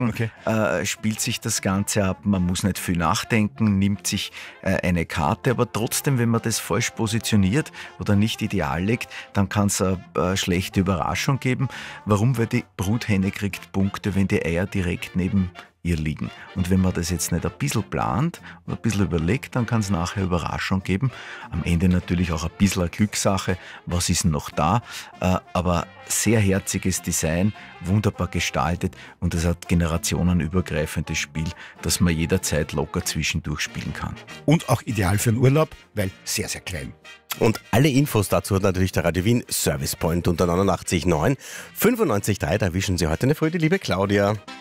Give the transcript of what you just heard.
Okay. spielt sich das Ganze ab. Man muss nicht viel nachdenken, nimmt sich eine Karte, aber trotzdem, wenn man das falsch positioniert oder nicht ideal legt, dann kann es eine schlechte Überraschung geben. Warum? Weil die Bruthenne kriegt Punkte, wenn die Eier direkt neben ihr liegen. Und wenn man das jetzt nicht ein bisschen plant und ein bisschen überlegt, dann kann es nachher Überraschung geben. Am Ende natürlich auch ein bisschen eine Glückssache. Was ist denn noch da? Aber sehr herziges Design, wunderbar gestaltet und es hat generationenübergreifendes Spiel, das man jederzeit locker zwischendurch spielen kann. Und auch ideal für einen Urlaub, weil sehr, sehr klein. Und alle Infos dazu hat natürlich der Radio Wien Service Point unter 89,9 95,3. Da wischen Sie heute eine Freude, liebe Claudia.